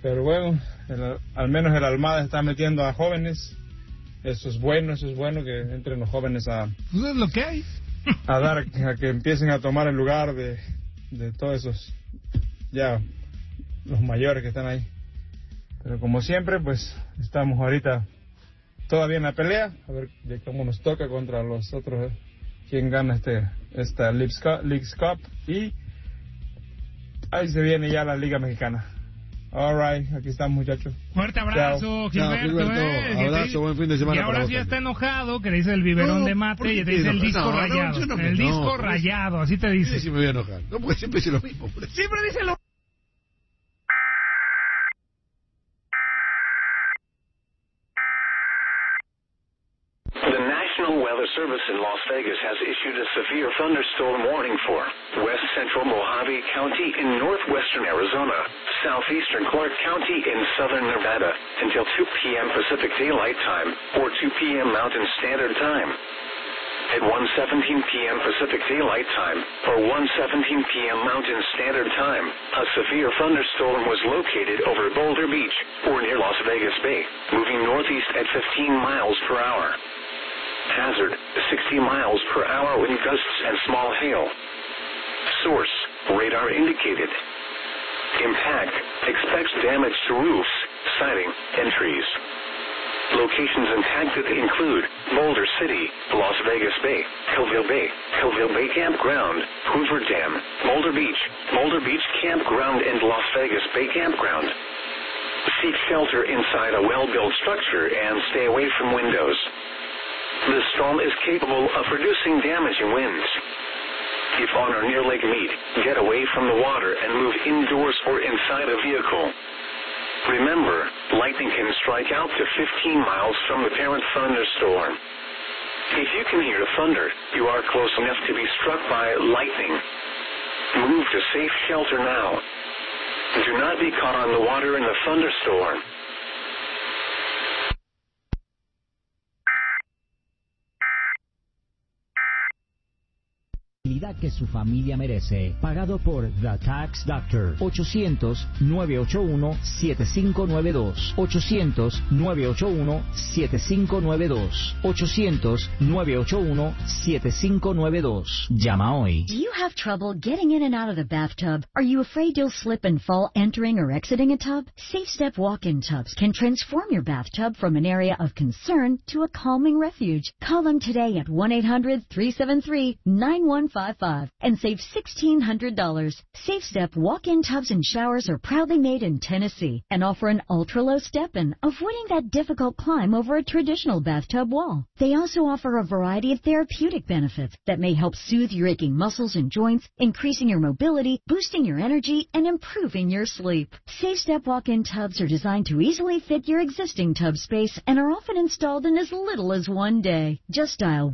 Pero bueno, al menos el Almada está metiendo a jóvenes. Eso es bueno que entren los jóvenes a... Eso es lo que hay. a que empiecen a tomar el lugar de todos esos, ya, los mayores que están ahí. Pero como siempre, pues, estamos ahorita todavía en la pelea, a ver de cómo nos toca contra los otros, quién gana esta Leagues Cup, y ahí se viene ya la Liga Mexicana. Alright, aquí estamos, muchachos. Fuerte abrazo, Gilberto. Abrazo, buen fin de semana. Y ahora sí está enojado, que le dice el biberón de mate y te dice el disco rayado. El disco rayado, así te dice. Sí, me voy a enojar. No, porque siempre dice lo mismo. Siempre dice lo Weather Service in Las Vegas has issued a severe thunderstorm warning for west central Mojave County in northwestern Arizona, southeastern Clark County in southern Nevada until 2 p.m. Pacific Daylight Time or 2 p.m. Mountain Standard Time. At 1:17 p.m. Pacific Daylight Time or 1:17 p.m. Mountain Standard Time, a severe thunderstorm was located over Boulder Beach or near Las Vegas Bay, moving northeast at 15 miles per hour. Hazard, 60 miles per hour wind gusts and small hail. Source, radar indicated. Impact, expects damage to roofs, siding, and trees. Locations impacted include Boulder City, Las Vegas Bay, Hillville Bay Campground, Hoover Dam, Boulder Beach Campground, and Las Vegas Bay Campground. Seek shelter inside a well-built structure and stay away from windows. The storm is capable of producing damaging winds. If on or near Lake Mead, get away from the water and move indoors or inside a vehicle. Remember, lightning can strike out to 15 miles from the parent thunderstorm. If you can hear thunder, you are close enough to be struck by lightning. Move to safe shelter now. Do not be caught on the water in the thunderstorm. Que su familia merece. Pagado por The Tax Doctor. 800-981-7592. 800-981-7592. 800-981-7592. Llama hoy. Do you have trouble getting in and out of the bathtub? Are you afraid you'll slip and fall entering or exiting a tub? Safe Step walk-in tubs can transform your bathtub from an area of concern to a calming refuge. Call them today at 1-800-373-9155. And save $1,600. Safe Step walk-in tubs and showers are proudly made in Tennessee and offer an ultra-low step-in, avoiding that difficult climb over a traditional bathtub wall. They also offer a variety of therapeutic benefits that may help soothe your aching muscles and joints, increasing your mobility, boosting your energy, and improving your sleep. Safe Step walk-in tubs are designed to easily fit your existing tub space and are often installed in as little as one day. Just dial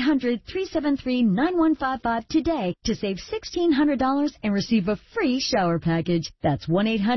1-800-373-9155 today to save $1,600 and receive a free shower package. That's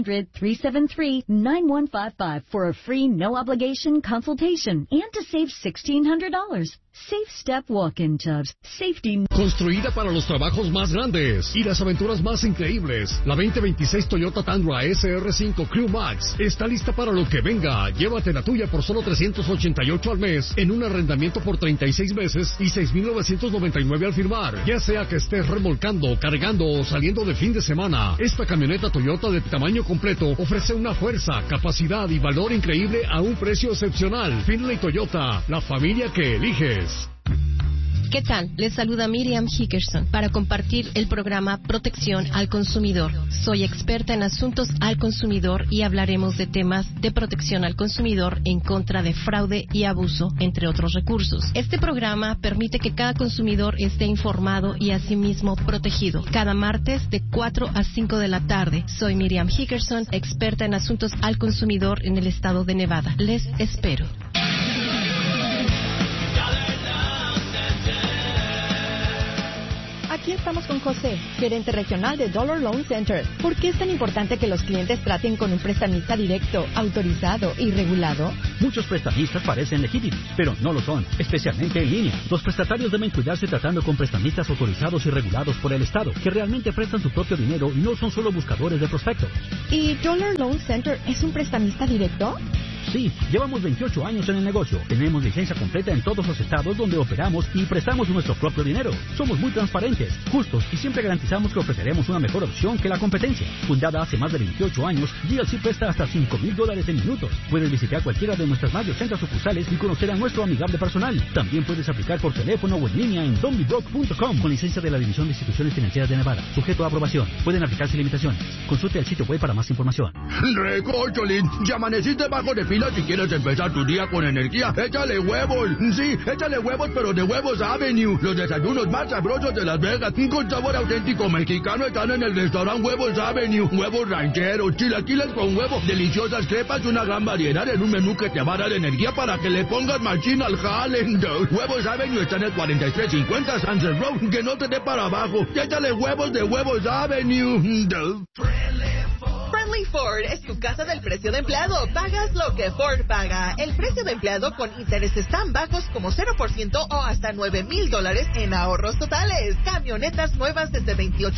1-800-373-9155 for a free no-obligation consultation and to save $1,600. Safe Step walk-in tubs. Safety. Construida para los trabajos más grandes y las aventuras más increíbles. La 2026 Toyota Tundra SR5 Crew Max está lista para lo que venga. Llévate la tuya por solo $388 al mes en un arrendamiento por 36 meses y $6,999 al firmar. Ya sea que estés remolcando, cargando o saliendo de fin de semana, esta camioneta Toyota de tamaño completo ofrece una fuerza, capacidad y valor increíble a un precio excepcional. Finley Toyota, la familia que eliges. ¿Qué tal? Les saluda Miriam Hickerson para compartir el programa Protección al Consumidor. Soy experta en asuntos al consumidor y hablaremos de temas de protección al consumidor en contra de fraude y abuso, entre otros recursos. Este programa permite que cada consumidor esté informado y asimismo protegido. Cada martes de 4 a 5 de la tarde. Soy Miriam Hickerson, experta en asuntos al consumidor en el estado de Nevada. Les espero. Aquí el estamos con José, gerente regional de Dollar Loan Center. ¿Por qué es tan importante que los clientes traten con un prestamista directo, autorizado y regulado? Muchos prestamistas parecen legítimos, pero no lo son, especialmente en línea. Los prestatarios deben cuidarse tratando con prestamistas autorizados y regulados por el Estado, que realmente prestan su propio dinero y no son solo buscadores de prospectos. ¿Y Dollar Loan Center es un prestamista directo? Sí, llevamos 28 años en el negocio. Tenemos licencia completa en todos los estados donde operamos y prestamos nuestro propio dinero. Somos muy transparentes, justos y siempre garantizamos que ofreceremos una mejor opción que la competencia. Fundada hace más de 28 años, GLC presta hasta $5,000 en minutos. Puedes visitar cualquiera de nuestras más de 80 sucursales y conocer a nuestro amigable personal. También puedes aplicar por teléfono o en línea en donbybroke.com con licencia de la División de Instituciones Financieras de Nevada. Sujeto a aprobación. Pueden aplicarse limitaciones. Consulte el sitio web para más información. Recocholín, ya amaneciste bajo de pila. Si quieres empezar tu día con energía, échale huevos. Sí, échale huevos, pero de Huevos Avenue. Los desayunos más sabrosos de Las Vegas, con sabor auténtico mexicano, están en el restaurante Huevos Avenue. Huevos rancheros, chilaquiles con huevo, deliciosas crepas, una gran variedad en un menú que te va a dar energía para que le pongas machín al jale. Huevos Avenue está en el 4350 Sunset Road, que no te dé para abajo. Échale huevos de Huevos Avenue. Friendly Ford es tu casa del precio de empleado. Pagas lo que Ford paga. El precio de empleado con intereses tan bajos como 0% o hasta $9,000 en ahorros totales. Camionetas nuevas desde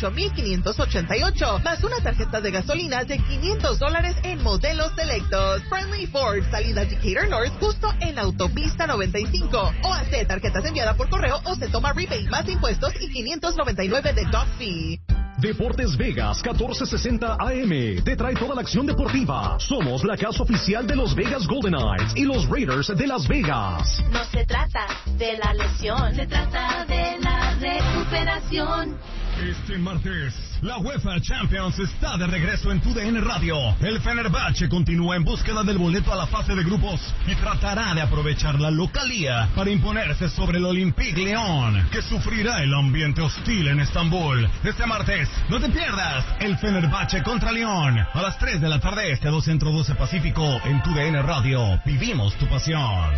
$28,588, más una tarjeta de gasolina de $500 en modelos selectos. Friendly Ford, salida Decatur North, justo en autopista 95. O hace tarjetas enviadas por correo o se toma rebate más impuestos y $599 de dock fee. Deportes Vegas 1460 AM te trae toda la acción deportiva. Somos la casa oficial de los Vegas Golden Knights y los Raiders de Las Vegas. No se trata de la lesión, se trata de la recuperación. Este martes, la UEFA Champions está de regreso en TUDN Radio. El Fenerbahce continúa en búsqueda del boleto a la fase de grupos y tratará de aprovechar la localía para imponerse sobre el Olympique Lyon, que sufrirá el ambiente hostil en Estambul. Este martes, no te pierdas el Fenerbahce contra Lyon a las 3 de la tarde, 2 Centro 12 Pacífico, en TUDN Radio. Vivimos tu pasión.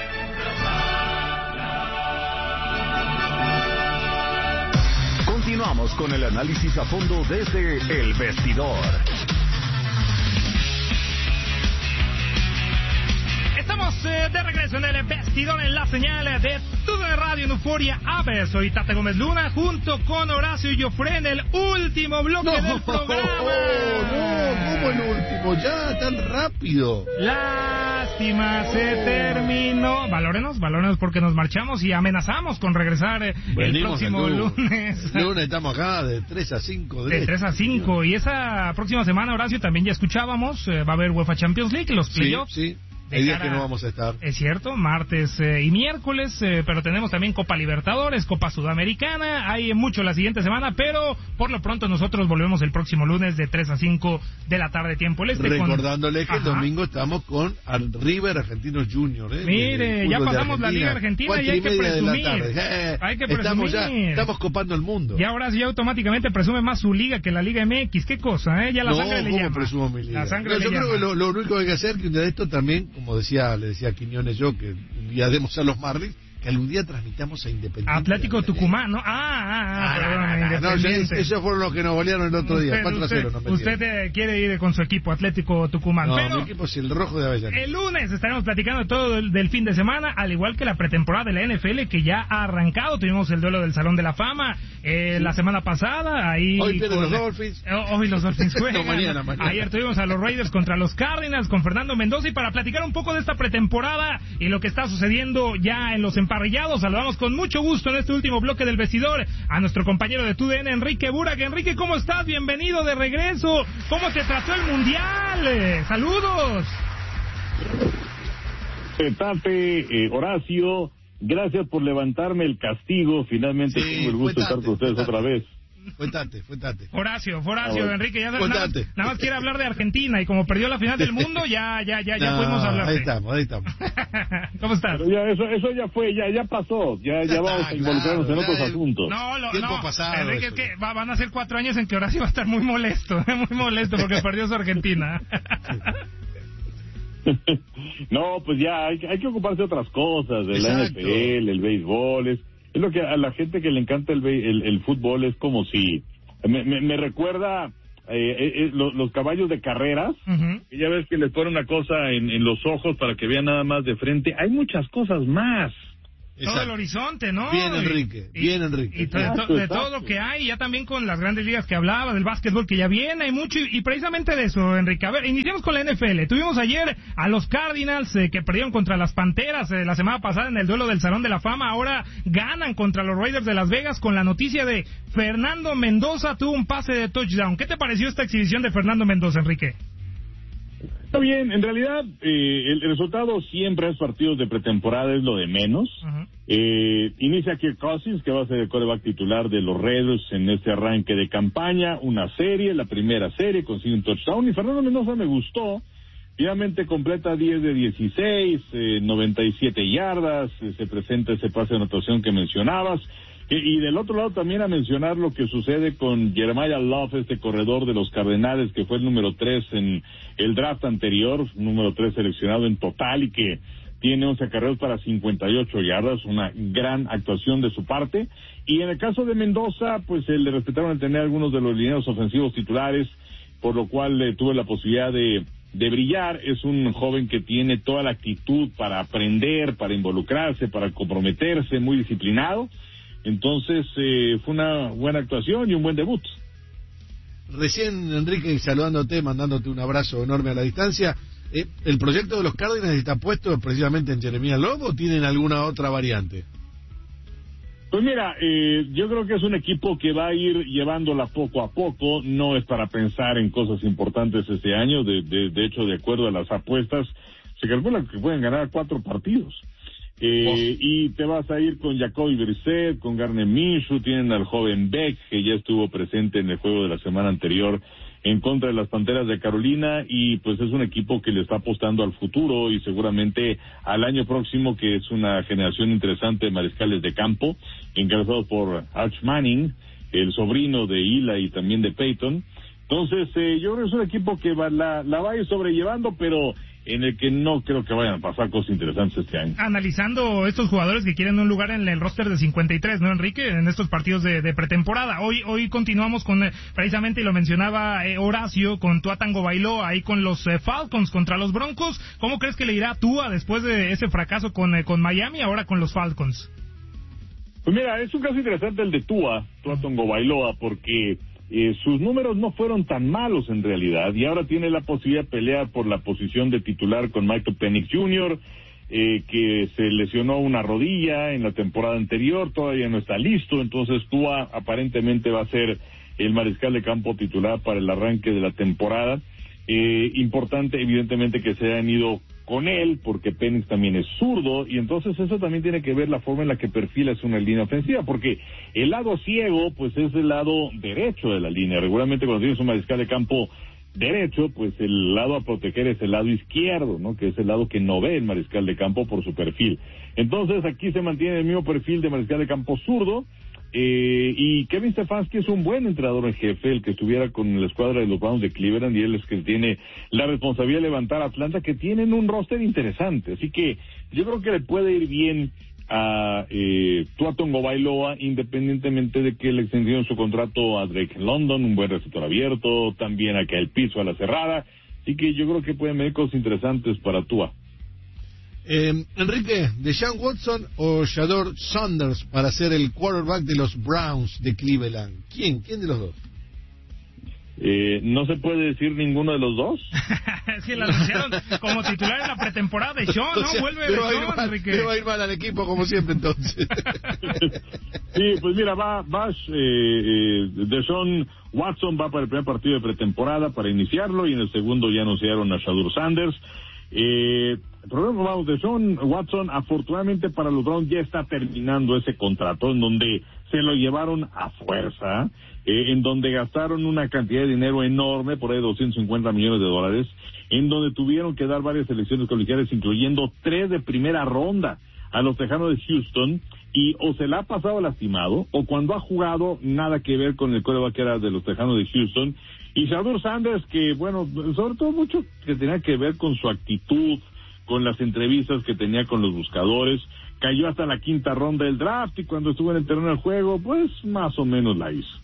Continuamos con el análisis a fondo desde El Vestidor. Estamos de regreso en El Vestidor, en la señal de TUDN Radio en Euforia Aves. Soy Tate Gómez Luna junto con Horacio y Jofre en el último bloque del programa. No, ¿cómo el último? Ya, tan rápido. Lástima, se terminó. Valórenos porque nos marchamos y amenazamos con regresar el próximo lunes. Lunes estamos acá de 3 a 5. De 3 a 5. Y esa próxima semana, Horacio, también ya escuchábamos, va a haber UEFA Champions League, los playoffs. Sí. Hay días que no vamos a estar. Es cierto, martes y miércoles, pero tenemos también Copa Libertadores, Copa Sudamericana, hay mucho la siguiente semana, pero por lo pronto nosotros volvemos el próximo lunes de 3 a 5 de la tarde, tiempo este. Recordándole que el domingo estamos con River Argentinos Junior. Mire, ya pasamos la Liga Argentina y hay que presumir. Hay que presumir. Estamos copando el mundo. Y ahora sí automáticamente presume más su liga que la Liga MX. ¿Qué cosa? Ya la sangre le llama. ¿Cómo presumo mi liga? La sangre yo creo que lo único que hay que hacer, que un día de esto también, como le decía a Quiñones yo, que un día demos a los Marlins, que algún día transmitamos a Independiente. Atlético Tucumán, ¿no? Independiente. Esos fueron los que nos golearon el otro día, 4-0. Usted quiere ir con su equipo Atlético Tucumán. No, pero mi equipo es el Rojo de Avellaneda. El lunes estaremos platicando todo del fin de semana, al igual que la pretemporada de la NFL, que ya ha arrancado. Tuvimos el duelo del Salón de la Fama la semana pasada. Hoy pierden los Dolphins. Hoy los Dolphins juegan. mañana. Ayer tuvimos a los Raiders contra los Cardinals con Fernando Mendoza. Y para platicar un poco de esta pretemporada y lo que está sucediendo ya en los emparrillados, saludamos con mucho gusto en este último bloque del Vestidor a nuestro compañero de TUDN, Enrique Burak. Enrique, ¿cómo estás? Bienvenido de regreso. ¿Cómo te trató el Mundial? ¡Saludos! Tate, Horacio, gracias por levantarme el castigo. Finalmente tengo el gusto de estar con ustedes otra vez. Fue Tate. Horacio, Enrique, ya nada más quiere hablar de Argentina y como perdió la final del mundo, ya pudimos hablar. Ahí estamos. ¿Cómo estás? Pero ya, eso ya fue, ya pasó, ya vamos a involucrarnos en otros asuntos. Tiempo pasado. Enrique, es que van a ser 4 años en que Horacio va a estar muy molesto porque perdió su Argentina. No, pues ya hay que ocuparse de otras cosas, de la NFL, el béisbol, Es lo que a la gente que le encanta el fútbol es como si... Me recuerda los caballos de carreras, que ya ves que les pone una cosa en los ojos para que vean nada más de frente. Hay muchas cosas más. Exacto. Todo el horizonte, ¿no? Bien, Enrique, bien, Enrique. Y de todo lo que hay, ya también con las grandes ligas que hablaba, del básquetbol que ya viene, hay mucho, y precisamente de eso, Enrique. A ver, iniciamos con la NFL. Tuvimos ayer a los Cardinals que perdieron contra las Panteras la semana pasada en el duelo del Salón de la Fama. Ahora ganan contra los Raiders de Las Vegas con la noticia de Fernando Mendoza tuvo un pase de touchdown. ¿Qué te pareció esta exhibición de Fernando Mendoza, Enrique? Está bien, en realidad el resultado siempre es partidos de pretemporada, es lo de menos. Inicia Kirk Cousins, que va a ser el quarterback titular de los Raiders en este arranque de campaña, una serie, la primera serie, consigue un touchdown, y Fernando Mendoza me gustó, finalmente completa 10 de 16, 97 yardas, se presenta ese pase de anotación que mencionabas. Y del otro lado también a mencionar lo que sucede con Jeremiah Love, este corredor de los Cardenales, que fue el número 3 en el draft anterior, número 3 seleccionado en total, y que tiene 11 acarreos para 58 yardas, una gran actuación de su parte. Y en el caso de Mendoza, pues le respetaron el tener algunos de los lineros ofensivos titulares, por lo cual tuve la posibilidad de brillar. Es un joven que tiene toda la actitud para aprender, para involucrarse, para comprometerse, muy disciplinado. Entonces, fue una buena actuación y un buen debut. Recién, Enrique, saludándote, mandándote un abrazo enorme a la distancia. ¿El proyecto de los Cardinals está puesto precisamente en Jeremiah Love o tienen alguna otra variante? Pues mira, yo creo que es un equipo que va a ir llevándola poco a poco. No es para pensar en cosas importantes este año. De hecho, de acuerdo a las apuestas, se calcula que pueden ganar 4 partidos. Y te vas a ir con Jacoby Brissett, con Gardner Minshew, tienen al joven Beck, que ya estuvo presente en el juego de la semana anterior en contra de las Panteras de Carolina, y pues es un equipo que le está apostando al futuro y seguramente al año próximo, que es una generación interesante de mariscales de campo, encabezados por Arch Manning, el sobrino de Eli y también de Peyton. Entonces, yo creo que es un equipo que la va a ir sobrellevando, pero en el que no creo que vayan a pasar cosas interesantes este año. Analizando estos jugadores que quieren un lugar en el roster de 53, ¿no, Enrique? En estos partidos de pretemporada. Hoy continuamos con, precisamente, y lo mencionaba Horacio, con Tua Tagovailoa, ahí con los Falcons contra los Broncos. ¿Cómo crees que le irá a Tua después de ese fracaso con Miami, ahora con los Falcons? Pues mira, es un caso interesante el de Tua Tagovailoa, porque sus números no fueron tan malos en realidad, y ahora tiene la posibilidad de pelear por la posición de titular con Michael Penix Jr., que se lesionó una rodilla en la temporada anterior, todavía no está listo. Entonces Tua aparentemente va a ser el mariscal de campo titular para el arranque de la temporada. Importante evidentemente que se hayan ido con él, porque Penix también es zurdo, y entonces eso también tiene que ver la forma en la que perfilas una línea ofensiva, porque el lado ciego pues es el lado derecho de la línea. Regularmente cuando tienes un mariscal de campo derecho, pues el lado a proteger es el lado izquierdo, ¿no? Que es el lado que no ve el mariscal de campo por su perfil. Entonces aquí se mantiene el mismo perfil de mariscal de campo zurdo, y Kevin Stefanski es un buen entrenador en jefe, el que estuviera con la escuadra de los Browns de Cleveland, y él es que tiene la responsabilidad de levantar a Atlanta, que tienen un roster interesante. Así que yo creo que le puede ir bien a Tua Tagovailoa, independientemente de que le extendieron su contrato a Drake London, un buen receptor abierto, también a Kyle Pitts a la cerrada. Así que yo creo que pueden venir cosas interesantes para Tua. Enrique, ¿Deshaun Watson o Shador Sanders para ser el quarterback de los Browns de Cleveland? ¿Quién de los dos? ¿No se puede decir ninguno de los dos? Es que la anunciaron como titular en la pretemporada de Sean, ¿no? Vuelve Deshaun, Enrique. Le va a ir mal al equipo como siempre, entonces. Sí, pues mira, Deshaun Watson va para el primer partido de pretemporada para iniciarlo, y en el segundo ya anunciaron a Shador Sanders. El problema, vamos, de Deshaun Watson, afortunadamente para los Browns ya está terminando ese contrato, en donde se lo llevaron a fuerza, en donde gastaron una cantidad de dinero enorme, por ahí $250 millones, en donde tuvieron que dar varias selecciones colegiales, incluyendo 3 de primera ronda a los Tejanos de Houston, y o se la ha pasado lastimado, o cuando ha jugado, nada que ver con el quarterback que era de los Tejanos de Houston. Y Shador Sanders, que bueno, sobre todo mucho que tenía que ver con su actitud, con las entrevistas que tenía con los buscadores, cayó hasta la quinta ronda del draft y cuando estuvo en el terreno del juego, pues más o menos la hizo.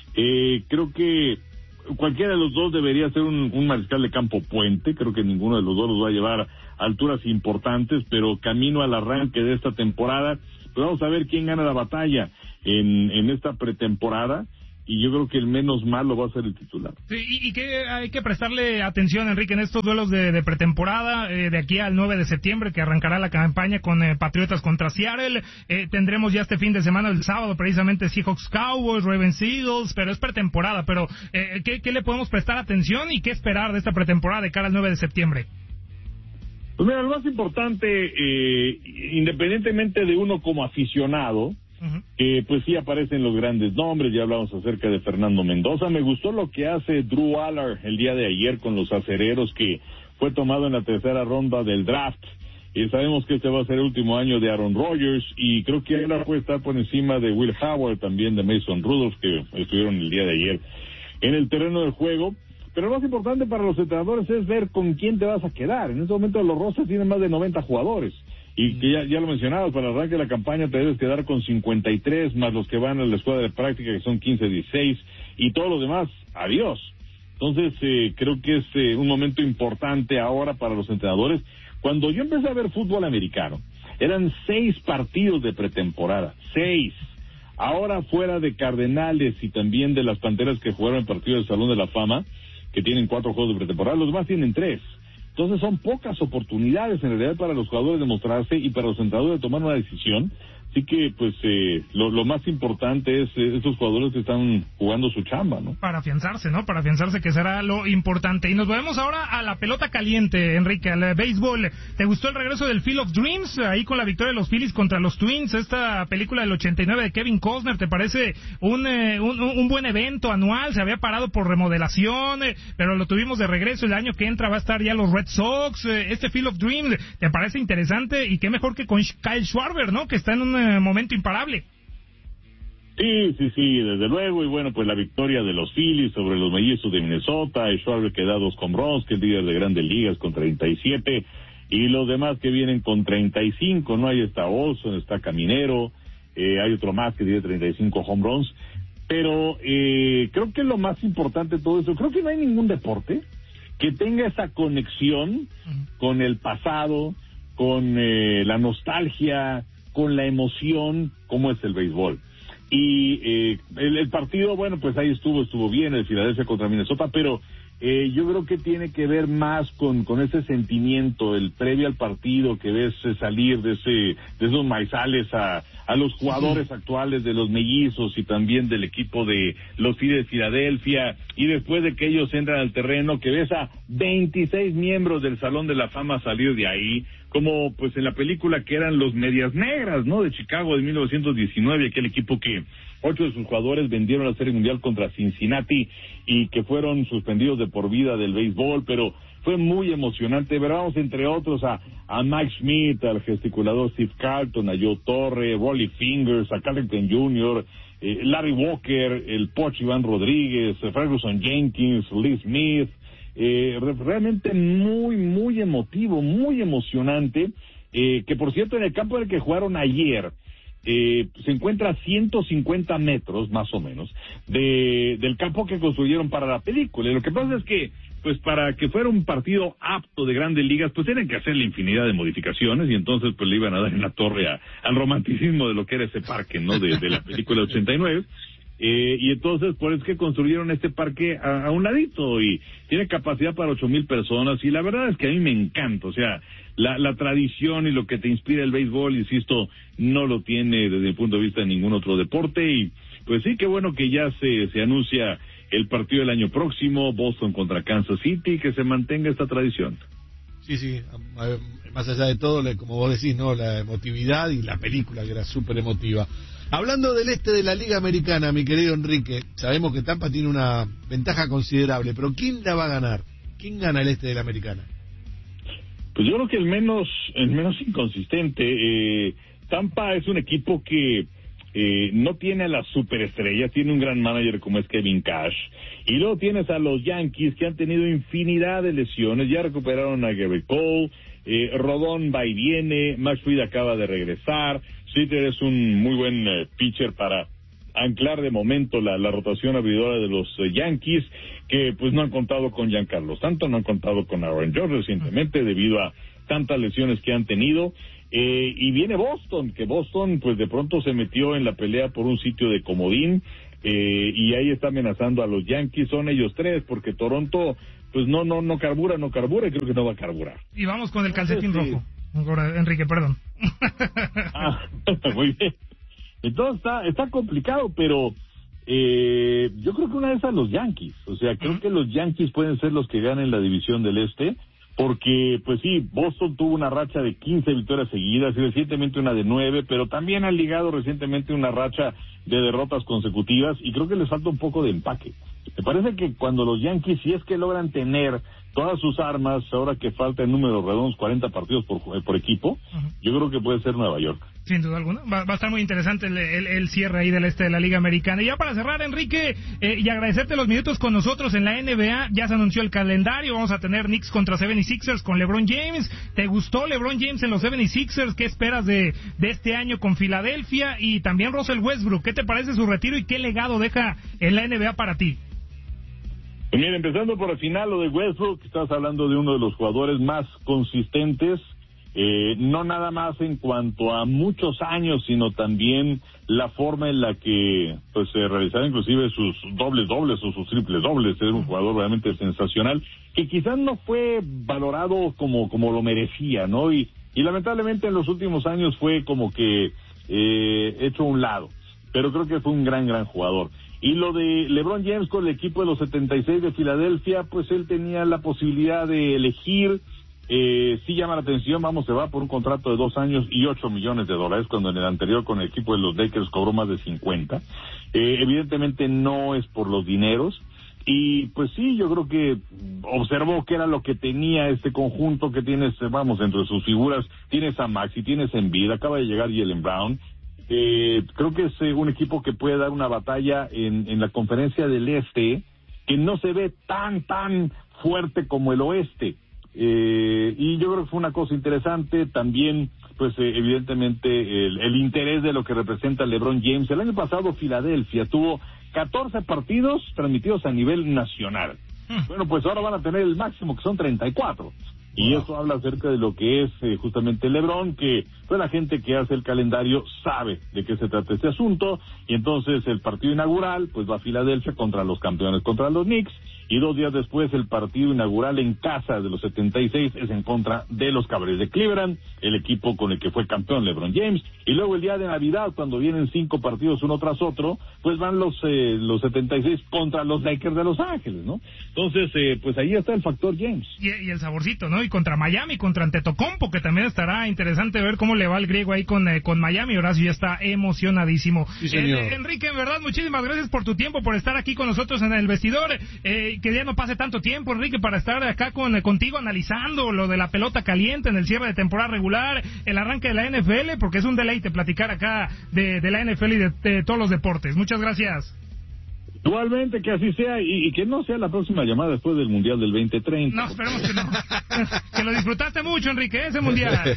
Creo que cualquiera de los dos debería ser un mariscal de campo puente, creo que ninguno de los dos los va a llevar a alturas importantes, pero camino al arranque de esta temporada, pues vamos a ver quién gana la batalla en esta pretemporada. Y yo creo que el menos malo va a ser el titular. Sí, y que hay que prestarle atención, Enrique, en estos duelos de pretemporada, de aquí al 9 de septiembre, que arrancará la campaña con Patriotas contra Seattle. Tendremos ya este fin de semana, el sábado, precisamente Seahawks Cowboys, Ravens Eagles, pero es pretemporada. Pero, ¿qué le podemos prestar atención y qué esperar de esta pretemporada de cara al 9 de septiembre? Pues mira, lo más importante, independientemente de uno como aficionado, que pues sí aparecen los grandes nombres, ya hablamos acerca de Fernando Mendoza. Me gustó lo que hace Drew Aller el día de ayer con los acereros, que fue tomado en la tercera ronda del draft. Sabemos que este va a ser el último año de Aaron Rodgers y creo que ahora puede estar por encima de Will Howard, también de Mason Rudolph, que estuvieron el día de ayer en el terreno del juego. Pero lo más importante para los entrenadores es ver con quién te vas a quedar. En este momento los rosters tienen más de 90 jugadores. Y que ya lo mencionabas, para el arranque de la campaña te debes quedar con 53, más los que van a la escuadra de práctica, que son 15, 16, y todos los demás, adiós. Entonces, creo que es un momento importante ahora para los entrenadores. Cuando yo empecé a ver fútbol americano, eran 6 partidos de pretemporada, 6. Ahora, fuera de Cardenales y también de las Panteras que jugaron el partido del Salón de la Fama, que tienen 4 juegos de pretemporada, los demás tienen 3. Entonces son pocas oportunidades en realidad para los jugadores de mostrarse y para los entrenadores de tomar una decisión. Así que, pues, lo más importante es estos jugadores que están jugando su chamba, ¿no? Para afianzarse, ¿no? Para afianzarse, que será lo importante. Y nos vemos ahora a la pelota caliente, Enrique, al béisbol. ¿Te gustó el regreso del Field of Dreams? Ahí con la victoria de los Phillies contra los Twins, esta película del 89 de Kevin Costner, ¿te parece un buen evento anual? Se había parado por remodelación, pero lo tuvimos de regreso. El año que entra va a estar ya los Red Sox. Este Field of Dreams, ¿te parece interesante? Y qué mejor que con Kyle Schwarber, ¿no? Que está en un momento imparable. Sí, desde luego, y bueno, pues la victoria de los Phillies sobre los Mellizos de Minnesota, Schwarber que da 2 homeruns, que es líder de Grandes Ligas con 37, y los demás que vienen con 35, ¿no? Ahí está Olson, está Caminero, hay otro más que tiene 35 home runs, pero creo que lo más importante de todo eso, creo que no hay ningún deporte que tenga esa conexión con el pasado, con la nostalgia, con la emoción, como es el béisbol. Y el partido, bueno, pues ahí estuvo bien, el Filadelfia contra Minnesota, pero yo creo que tiene que ver más con ese sentimiento, el previo al partido, que ves salir de esos maizales a los jugadores actuales de los Mellizos y también del equipo de los Phillies de Filadelfia, y después de que ellos entran al terreno, que ves a 26 miembros del Salón de la Fama salir de ahí, como pues en la película que eran los Medias Negras, ¿no? De Chicago de 1919, aquel equipo que 8 de sus jugadores vendieron la Serie Mundial contra Cincinnati y que fueron suspendidos de por vida del béisbol, pero fue muy emocionante. Veamos entre otros a Mike Schmidt, al gesticulador Steve Carlton, a Joe Torre, Rollie Fingers, a Carlton Jr., Larry Walker, el Poch Iván Rodríguez, Ferguson Jenkins, Lee Smith. Realmente muy emotivo, muy emocionante, que por cierto en el campo en el que jugaron ayer se encuentra a 150 metros más o menos del campo que construyeron para la película. Y lo que pasa es que pues para que fuera un partido apto de Grandes Ligas, pues tienen que hacerle infinidad de modificaciones, y entonces pues le iban a dar en la torre al romanticismo de lo que era ese parque, ¿no? De la película 89. Y entonces por eso que construyeron este parque a un ladito, y tiene capacidad para 8,000 personas, y la verdad es que a mí me encanta, o sea, la tradición y lo que te inspira el béisbol, insisto, no lo tiene desde el punto de vista de ningún otro deporte. Y pues sí, qué bueno que ya se anuncia el partido del año próximo, Boston contra Kansas City, que se mantenga esta tradición. Sí, más allá de todo, como vos decís, ¿no? La emotividad y la película, que era súper emotiva. Hablando del este de la Liga Americana, mi querido Enrique, sabemos que Tampa tiene una ventaja considerable, pero ¿quién la va a ganar? ¿Quién gana el este de la Americana? Pues yo creo que el menos inconsistente. Tampa es un equipo que no tiene a la superestrella, tiene un gran manager como es Kevin Cash, y luego tienes a los Yankees que han tenido infinidad de lesiones, ya recuperaron a Gerrit Cole, Rodón va y viene, Max Fried acaba de regresar, Sitter es un muy buen pitcher para anclar de momento la rotación abridora de los Yankees, que pues no han contado con Giancarlo Stanton, no han contado con Aaron Judge recientemente debido a tantas lesiones que han tenido. Y viene Boston, que Boston pues de pronto se metió en la pelea por un sitio de comodín, y ahí está amenazando a los Yankees. Son ellos tres, porque Toronto pues no carbura, y creo que no va a carburar. Y vamos con el calcetín rojo. Enrique, perdón. Muy bien. Entonces está complicado, pero yo creo que una de esas los Yankees. O sea, creo que los Yankees pueden ser los que ganen la división del Este. Porque, pues sí, Boston tuvo una racha de 15 victorias seguidas y recientemente una de 9, pero también han ligado recientemente una racha de derrotas consecutivas y creo que les falta un poco de empaque. Me parece que cuando los Yankees, si es que logran tener todas sus armas, ahora que falta en números redondos 40 partidos por equipo, yo creo que puede ser Nueva York. Sin duda alguna, va a estar muy interesante el cierre ahí del este de la Liga Americana. Y ya para cerrar, Enrique, y agradecerte los minutos con nosotros en la NBA, ya se anunció el calendario, vamos a tener Knicks contra 76ers con LeBron James. ¿Te gustó LeBron James en los 76ers? ¿Qué esperas de este año con Filadelfia? Y también Russell Westbrook, ¿qué te parece su retiro y qué legado deja en la NBA para ti? Pues mira, empezando por el final, lo de Westbrook, estás hablando de uno de los jugadores más consistentes, no nada más en cuanto a muchos años, sino también la forma en la que pues se realizaron inclusive sus dobles o sus triples dobles. Es un jugador realmente sensacional, que quizás no fue valorado como lo merecía, ¿no? Y lamentablemente en los últimos años fue como que hecho a un lado, pero creo que fue un gran jugador. Y lo de LeBron James con el equipo de los 76 de Filadelfia, pues él tenía la posibilidad de elegir. Sí llama la atención, se va por un contrato de 2 años y $8 millones, cuando en el anterior con el equipo de los Lakers cobró más de 50. Evidentemente no es por los dineros. Y pues sí, yo creo que observó que era lo que tenía este conjunto que tienes, entre sus figuras, tienes a Maxey, tienes a Embiid, acaba de llegar Jaylen Brown. Creo que es un equipo que puede dar una batalla en la conferencia del Este, que no se ve tan fuerte como el Oeste. Y yo creo que fue una cosa interesante también, pues evidentemente el interés de lo que representa LeBron James. El año pasado Filadelfia tuvo 14 partidos transmitidos a nivel nacional. Bueno, pues ahora van a tener el máximo, que son 34. Y eso habla acerca de lo que es justamente LeBron, que pues la gente que hace el calendario sabe de qué se trata este asunto. Y entonces el partido inaugural pues va a Filadelfia contra los campeones, contra los Knicks, y 2 días después el partido inaugural en casa de los 76 es en contra de los Cavaliers de Cleveland, el equipo con el que fue campeón LeBron James. Y luego el día de Navidad, cuando vienen 5 partidos uno tras otro, pues van los 76 contra los Lakers de Los Ángeles, ¿no? Entonces pues ahí está el factor James. Y el saborcito, ¿no? Y contra Miami, contra Antetokounmpo, que también estará interesante ver cómo le va el griego ahí con Miami. Horacio ya está emocionadísimo. Sí, señor. Enrique, en verdad, muchísimas gracias por tu tiempo, por estar aquí con nosotros en el vestidor. Que ya no pase tanto tiempo, Enrique, para estar acá contigo analizando lo de la pelota caliente en el cierre de temporada regular, el arranque de la NFL, porque es un deleite platicar acá de la NFL y de todos los deportes. Muchas gracias. Igualmente, que así sea, y que no sea la próxima llamada después del Mundial del 2030. No, esperemos que no. Que lo disfrutaste mucho, Enrique, ese Mundial.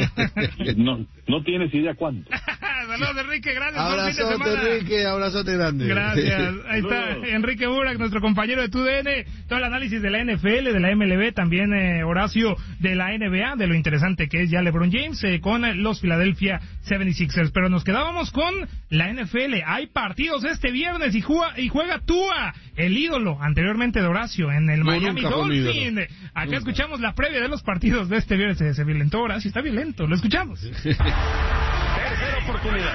No tienes idea cuánto. Saludos, Enrique, gracias. Abrazote, Enrique, abrazote grande. Gracias. Ahí está Enrique Burak, nuestro compañero de TUDN, todo el análisis de la NFL, de la MLB, también Horacio de la NBA, de lo interesante que es ya LeBron James con los Philadelphia 76ers. Pero nos quedábamos con la NFL. Hay partidos este viernes y juega Tua, el ídolo anteriormente de Horacio, en el Miami Dolphins. Acá escuchamos la previa de los partidos de este viernes. Se violentó Horacio, está violento, lo escuchamos. Tercera oportunidad.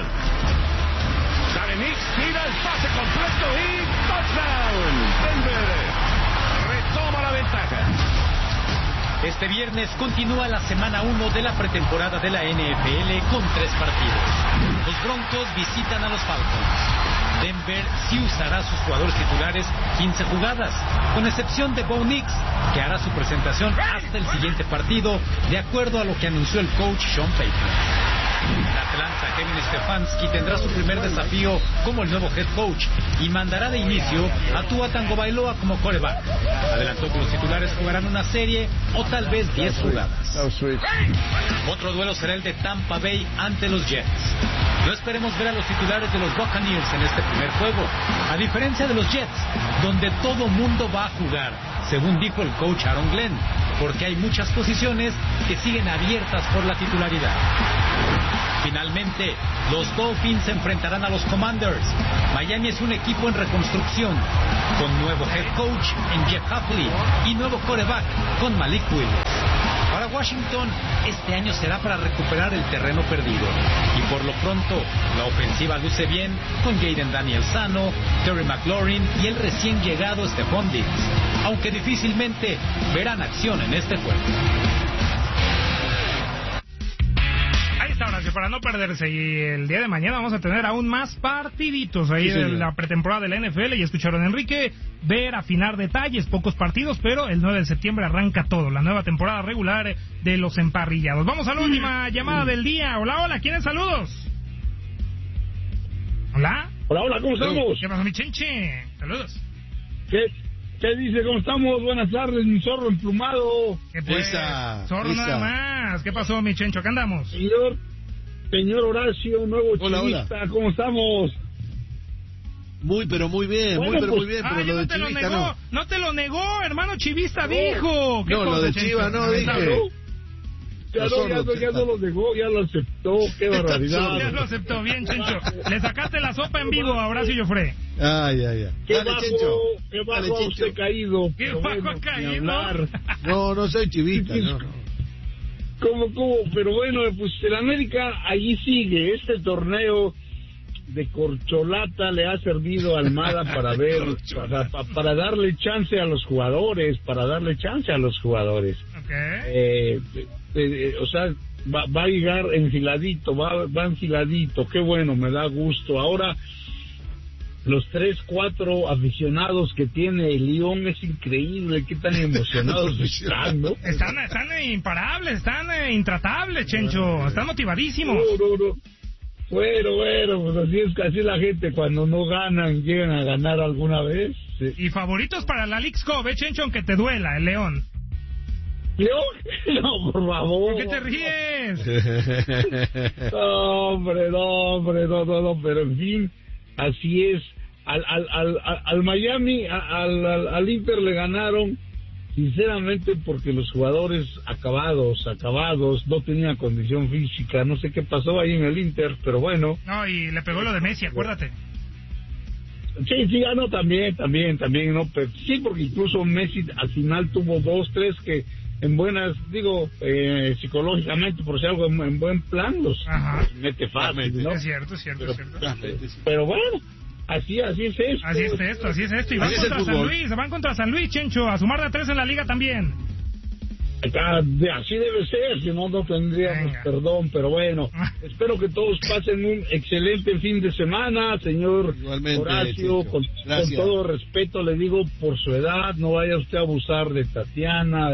Sale Nix, tira el pase completo y touchdown. Denver retoma la ventaja. Este viernes continúa la semana 1 de la pretemporada de la NFL con 3 partidos. Los Broncos visitan a los Falcons. Denver sí usará a sus jugadores titulares 15 jugadas, con excepción de Bo Nix, que hará su presentación hasta el siguiente partido, de acuerdo a lo que anunció el coach Sean Payton. En Atlanta, Kevin Stefanski tendrá su primer desafío como el nuevo head coach y mandará de inicio a Tua Tagovailoa como quarterback. Adelantó que los titulares jugarán una serie o tal vez 10 jugadas. Otro duelo será el de Tampa Bay ante los Jets. No esperemos ver a los titulares de los Buccaneers en este primer juego, a diferencia de los Jets, donde todo mundo va a jugar, según dijo el coach Aaron Glenn, porque hay muchas posiciones que siguen abiertas por la titularidad. Finalmente, los Dolphins se enfrentarán a los Commanders. Miami es un equipo en reconstrucción, con nuevo head coach en Jeff Hafley y nuevo quarterback con Malik Willis. Para Washington, este año será para recuperar el terreno perdido. Y por lo pronto, la ofensiva luce bien con Jaden Daniels sano, Terry McLaurin y el recién llegado Stephon Diggs, aunque difícilmente verán acción en este juego. Ahí está, Horacio, para no perderse. Y el día de mañana vamos a tener aún más partiditos ahí de la pretemporada de la NFL. Y escucharon a Enrique, ver, afinar detalles, pocos partidos, pero el 9 de septiembre arranca todo, la nueva temporada regular de los emparrillados. Vamos a la última llamada del día. Hola, ¿quiénes saludos? Hola, ¿cómo estamos? ¿Qué pasa, mi chenche? Saludos. ¿Qué dice? ¿Cómo estamos? Buenas tardes, mi zorro emplumado. ¿Qué pues? Zorro nada más. ¿Qué pasó, mi chencho? ¿Qué andamos? Señor Horacio, nuevo chivista, ¿cómo estamos? Pero muy bien, bueno, muy bien, pero lo de te chivista no. No te lo negó, hermano chivista, dijo. No, lo de Chivas no, dije. Ya no lo negó, ya lo aceptó, qué barbaridad. Ya lo aceptó, bien, Chencho. Le sacaste la sopa en vivo a Horacio Joffre. Ya. Qué bajo ha usted caído. Qué bajo ha caído. No soy chivista, no. ¿Cómo? Pero bueno, pues el América allí sigue. Este torneo de corcholata le ha servido a Almada para ver, para darle chance a los jugadores, Okay. O sea, va a llegar enfiladito, va enfiladito, qué bueno, me da gusto. Ahora, los 3-4 aficionados que tiene el León es increíble, qué tan emocionados están, ¿no? Están imparables, están intratables, Chencho, están motivadísimos. No. Bueno, pues así es la gente, cuando no ganan, llegan a ganar alguna vez. Sí. Y favoritos para la Leagues Cup, Chencho, aunque te duela, el León. ¿León? No, por favor. ¿Por qué te ríes? No, hombre, pero en fin, así es. Al Miami, al Inter le ganaron, sinceramente, porque los jugadores acabados, no tenían condición física. No sé qué pasó ahí en el Inter, pero bueno. No, y le pegó lo de Messi, acuérdate. Sí, ganó también, ¿no? Pero sí, porque incluso Messi al final tuvo 2-3 que en buenas, psicológicamente, por si algo en buen plan, los mete fácil, ¿no? Es cierto. Pero bueno, así es esto. Así es esto. Y van contra San Luis, Chencho, a sumar de 3 en la liga también. Así debe ser, si no tendríamos perdón, pero bueno, espero que todos pasen un excelente fin de semana, señor. Igualmente, Horacio, con todo respeto le digo, por su edad, no vaya usted a abusar de Tatiana.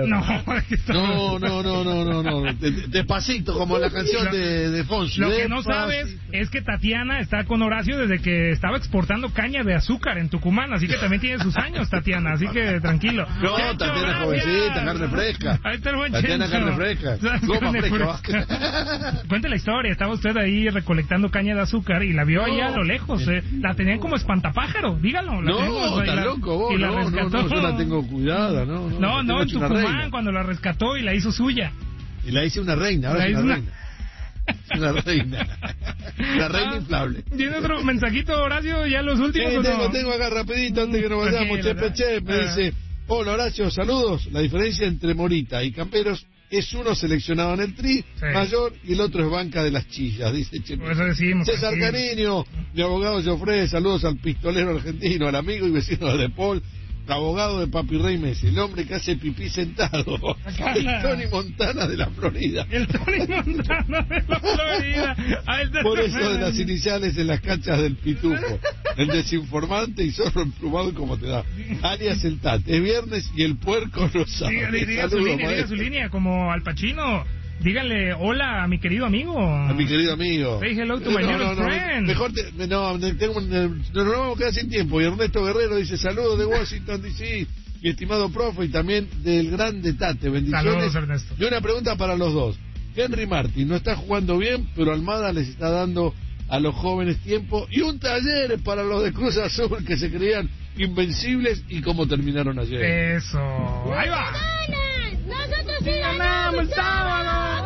No. Despacito, como la canción de Fonsi. Lo que no sabes es que Tatiana está con Horacio desde que estaba exportando caña de azúcar en Tucumán, así que también tiene sus años, Tatiana, así que tranquilo. No, Tatiana jovencita, carne fresca. Ahí está el buen Tatiana, carne fresca. Goma fresca. Cuente la historia, estaba usted ahí recolectando caña de azúcar y la vio allá a lo lejos, la tenían como espantapájaro, dígalo. No, está loco vos, no, yo la tengo cuidada, No, en Tucumán, cuando la rescató y la hizo suya. Y la hice una reina, ahora es una reina. Una reina. La reina inflable. ¿Tiene otro mensajito, Horacio? ¿Ya los últimos o no? Tengo acá rapidito antes que nos vayamos. Chepe, me dice: hola Horacio, saludos. La diferencia entre Morita y Camperos es uno seleccionado en el tri mayor y el otro es banca de las chillas, dice Chepe. Eso decimos. César Cariño, mi abogado Joffre, saludos al pistolero argentino, al amigo y vecino de Paul, abogado de Papi Rey Messi, el hombre que hace pipí sentado, el Tony Montana de la Florida. El Tony Montana de la Florida. Por eso de las iniciales en las canchas del Pitufo, el desinformante y zorro emplumado como te da. Alias el Tat, es viernes y el puerco lo sabe. Diga su línea, como Al Pacino. Díganle hola a mi querido amigo. A mi querido amigo. Say hello to my new friend. Mejor nos vamos a quedar sin tiempo. Y Ernesto Guerrero dice saludos de Washington DC. Y estimado profe, y también del grande Tate. Bendiciones. Saludos, Ernesto. Y una pregunta para los dos. Henry Martin no está jugando bien, pero Almada les está dando a los jóvenes tiempo y un taller para los de Cruz Azul que se creían invencibles y cómo terminaron ayer. Eso. Ahí va. Nosotros sí ganamos el sábado.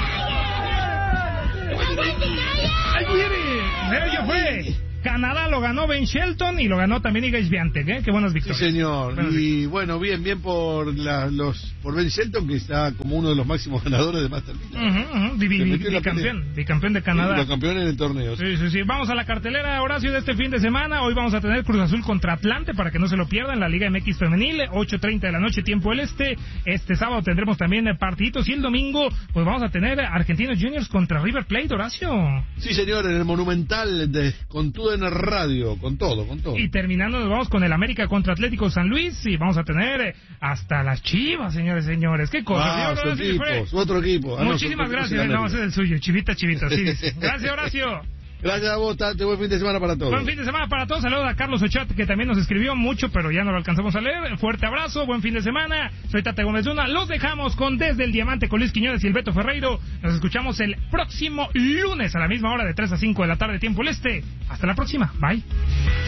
¡Ahí viene! ¡Sergio fue! Canadá lo ganó Ben Shelton y lo ganó también Iga Swiatek, ¿eh? Qué buenas victorias. Sí, señor. Y bueno, bien por Ben Shelton, que está como uno de los máximos ganadores de Masters. Bicampeón de Canadá. Los campeones en el torneo. Sí. Vamos a la cartelera, Horacio, de este fin de semana. Hoy vamos a tener Cruz Azul contra Atlante, para que no se lo pierdan, la Liga MX Femenil, 8:30 de la noche, tiempo del este. Este sábado tendremos también partiditos, y el domingo pues vamos a tener Argentinos Juniors contra River Plate, Horacio. Sí, señor, en el Monumental con todo en el radio, con todo. Y terminando nos vamos con el América contra Atlético San Luis, y vamos a tener hasta las Chivas, señores. ¿Qué cosa? Su otro equipo. Muchísimas gracias. No, ese es el suyo, Chivita, sí. Gracias, Horacio. Gracias a vos, Tate. Buen fin de semana para todos. Buen fin de semana para todos. Saludos a Carlos Ochat, que también nos escribió mucho, pero ya no lo alcanzamos a leer. Fuerte abrazo, buen fin de semana. Soy Tate Gómez Luna. Los dejamos con Desde el Diamante con Luis Quiñones y el Beto Ferreiro. Nos escuchamos el próximo lunes a la misma hora, de 3 a 5 de la tarde, tiempo del este. Hasta la próxima. Bye.